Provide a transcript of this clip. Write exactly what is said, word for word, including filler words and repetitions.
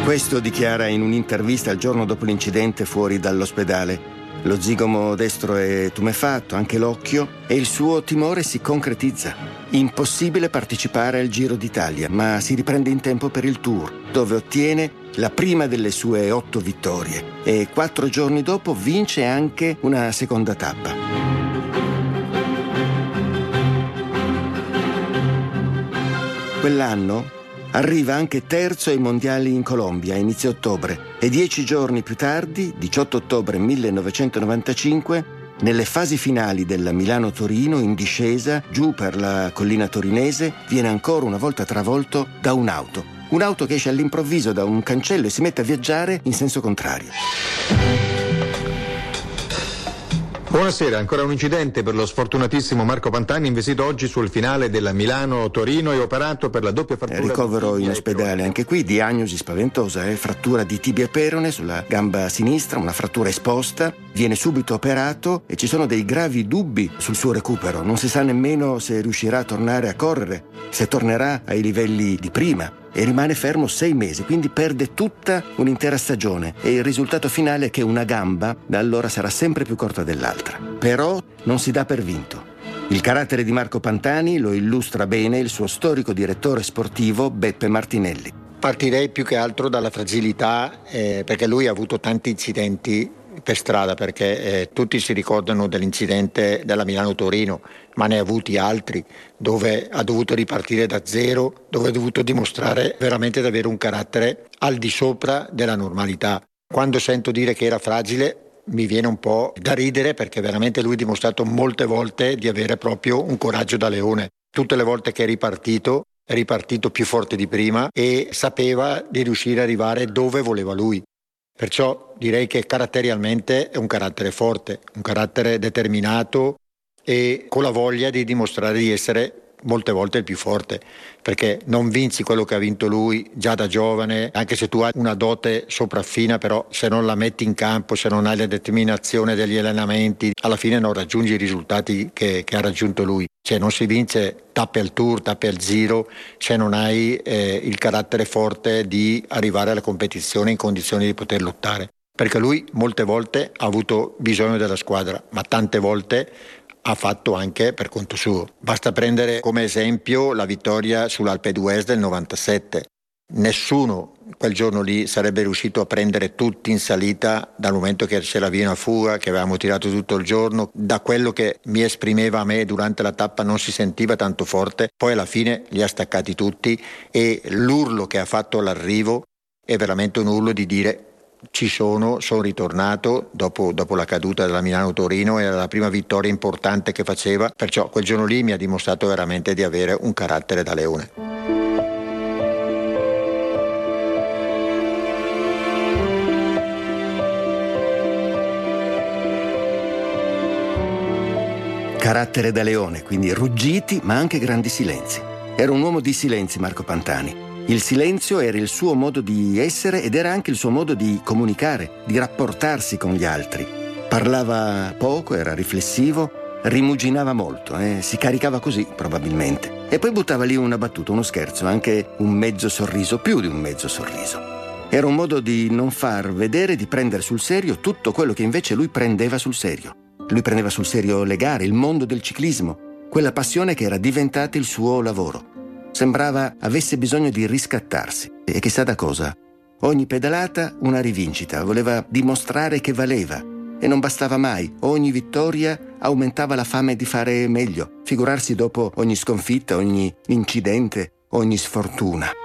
Questo dichiara in un'intervista il giorno dopo l'incidente fuori dall'ospedale. Lo zigomo destro è tumefatto, anche l'occhio, e il suo timore si concretizza. Impossibile partecipare al Giro d'Italia, ma si riprende in tempo per il Tour, dove ottiene la prima delle sue otto vittorie e quattro giorni dopo vince anche una seconda tappa. Quell'anno arriva anche terzo ai mondiali in Colombia a inizio ottobre e dieci giorni più tardi, diciotto ottobre millenovecentonovantacinque, nelle fasi finali della Milano-Torino, in discesa, giù per la collina torinese, viene ancora una volta travolto da un'auto. Un'auto che esce all'improvviso da un cancello e si mette a viaggiare in senso contrario. Buonasera, ancora un incidente per lo sfortunatissimo Marco Pantani, investito oggi sul finale della Milano-Torino e operato per la doppia frattura. Ricovero in ospedale anche qui, diagnosi spaventosa, eh? frattura di tibia e perone sulla gamba sinistra, una frattura esposta, viene subito operato e ci sono dei gravi dubbi sul suo recupero. Non si sa nemmeno se riuscirà a tornare a correre, se tornerà ai livelli di prima. E rimane fermo sei mesi, quindi perde tutta un'intera stagione e il risultato finale è che una gamba da allora sarà sempre più corta dell'altra. Però non si dà per vinto. Il carattere di Marco Pantani lo illustra bene il suo storico direttore sportivo Beppe Martinelli. Partirei più che altro dalla fragilità, eh, perché lui ha avuto tanti incidenti per strada, perché eh, tutti si ricordano dell'incidente della Milano-Torino, ma ne ha avuti altri dove ha dovuto ripartire da zero, dove ha dovuto dimostrare veramente di avere un carattere al di sopra della normalità. Quando sento dire che era fragile mi viene un po' da ridere, perché veramente lui ha dimostrato molte volte di avere proprio un coraggio da leone. Tutte le volte che è ripartito, è ripartito più forte di prima e sapeva di riuscire ad arrivare dove voleva lui. Perciò direi che caratterialmente è un carattere forte, un carattere determinato e con la voglia di dimostrare di essere molte volte il più forte, perché non vinci quello che ha vinto lui già da giovane, anche se tu hai una dote sopraffina, però se non la metti in campo, se non hai la determinazione degli allenamenti, alla fine non raggiungi i risultati che, che ha raggiunto lui. Cioè non si vince tappe al Tour, tappe al Giro, se non hai eh, il carattere forte di arrivare alla competizione in condizioni di poter lottare. Perché lui molte volte ha avuto bisogno della squadra, ma tante volte ha fatto anche per conto suo. Basta prendere come esempio la vittoria sull'Alpe d'Huez del novantasette. Nessuno quel giorno lì sarebbe riuscito a prendere tutti in salita, dal momento che c'era via una fuga, che avevamo tirato tutto il giorno. Da quello che mi esprimeva a me durante la tappa non si sentiva tanto forte, poi alla fine li ha staccati tutti e l'urlo che ha fatto all'arrivo è veramente un urlo di dire: ci sono, sono ritornato dopo, dopo la caduta della Milano-Torino, era la prima vittoria importante che faceva, perciò quel giorno lì mi ha dimostrato veramente di avere un carattere da leone. Carattere da leone, quindi ruggiti ma anche grandi silenzi. Era un uomo di silenzi Marco Pantani. Il silenzio era il suo modo di essere ed era anche il suo modo di comunicare, di rapportarsi con gli altri. Parlava poco, era riflessivo, rimuginava molto, eh? si caricava così probabilmente. E poi buttava lì una battuta, uno scherzo, anche un mezzo sorriso, più di un mezzo sorriso. Era un modo di non far vedere, di prendere sul serio tutto quello che invece lui prendeva sul serio. Lui prendeva sul serio le gare, il mondo del ciclismo, quella passione che era diventata il suo lavoro. Sembrava avesse bisogno di riscattarsi. E chissà da cosa. Ogni pedalata una rivincita, voleva dimostrare che valeva. E non bastava mai. Ogni vittoria aumentava la fame di fare meglio. Figurarsi dopo ogni sconfitta, ogni incidente, ogni sfortuna.